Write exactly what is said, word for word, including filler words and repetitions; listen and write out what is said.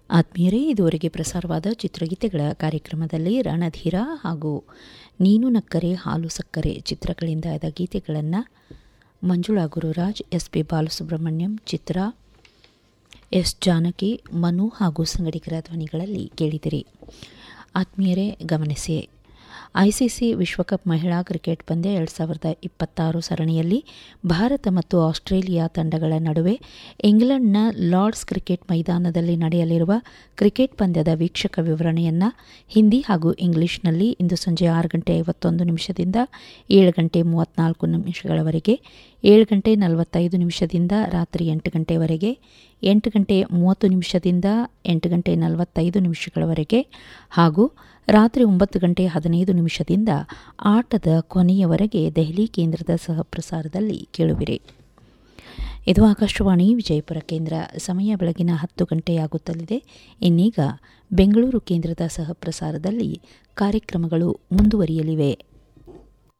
ಆತ್ಮೀಯರೇ, ಇದುವರೆಗೆ ಪ್ರಸಾರವಾದ ಚಿತ್ರಗೀತೆಗಳ ಕಾರ್ಯಕ್ರಮದಲ್ಲಿ ರಣಧೀರ ಹಾಗೂ ನೀನು ನಕ್ಕರೆ ಹಾಲು ಸಕ್ಕರೆ ಚಿತ್ರಗಳಿಂದ ಆದ ಗೀತೆಗಳನ್ನು ಮಂಜುಳಾ ಗುರುರಾಜ್, ಎಸ್ ಪಿ ಬಾಲಸುಬ್ರಹ್ಮಣ್ಯಂ, ಚಿತ್ರ, ಎಸ್ ಜಾನಕಿ, ಮನು ಹಾಗೂ ಸಂಗಡಿಗರ ಧ್ವನಿಗಳಲ್ಲಿ ಕೇಳಿದಿರಿ. ಆತ್ಮೀಯರೇ ಗಮನಿಸಿ, ಐಸಿಸಿ ವಿಶ್ವಕಪ್ ಮಹಿಳಾ ಕ್ರಿಕೆಟ್ ಪಂದ್ಯ ಎರಡು ಸಾವಿರದ ಇಪ್ಪತ್ತಾರು ಸರಣಿಯಲ್ಲಿ ಭಾರತ ಮತ್ತು ಆಸ್ಟ್ರೇಲಿಯಾ ತಂಡಗಳ ನಡುವೆ ಇಂಗ್ಲೆಂಡ್ನ ಲಾರ್ಡ್ಸ್ ಕ್ರಿಕೆಟ್ ಮೈದಾನದಲ್ಲಿ ನಡೆಯಲಿರುವ ಕ್ರಿಕೆಟ್ ಪಂದ್ಯದ ವೀಕ್ಷಕ ವಿವರಣೆಯನ್ನು ಹಿಂದಿ ಹಾಗೂ ಇಂಗ್ಲಿಷ್ನಲ್ಲಿ ಇಂದು ಸಂಜೆ ಆರು ಗಂಟೆ ಐವತ್ತೊಂದು ನಿಮಿಷದಿಂದ ಏಳು ಗಂಟೆ ಮೂವತ್ತ್ನಾಲ್ಕು ನಿಮಿಷಗಳವರೆಗೆ, ಏಳು ಗಂಟೆ ನಲವತ್ತೈದು ನಿಮಿಷದಿಂದ ರಾತ್ರಿ ಎಂಟು ಗಂಟೆವರೆಗೆ, ಎಂಟು ಗಂಟೆ ಮೂವತ್ತು ನಿಮಿಷದಿಂದ ಎಂಟು ಗಂಟೆ ನಲವತ್ತೈದು ನಿಮಿಷಗಳವರೆಗೆ ಹಾಗೂ ರಾತ್ರಿ ಒಂಬತ್ತು ಗಂಟೆ ಹದಿನೈದು ನಿಮಿಷದಿಂದ ಆಟದ ಕೊನೆಯವರೆಗೆ ದೆಹಲಿ ಕೇಂದ್ರದ ಸಹ ಪ್ರಸಾರದಲ್ಲಿ ಕೇಳುವಿರಿ. ಇದು ಆಕಾಶವಾಣಿ ವಿಜಯಪುರ ಕೇಂದ್ರ. ಸಮಯ ಬೆಳಗಿನ ಹತ್ತು ಗಂಟೆಯಾಗುತ್ತಲಿದೆ. ಇನ್ನೀಗ ಬೆಂಗಳೂರು ಕೇಂದ್ರದ ಸಹ ಪ್ರಸಾರದಲ್ಲಿ ಕಾರ್ಯಕ್ರಮಗಳು ಮುಂದುವರಿಯಲಿವೆ.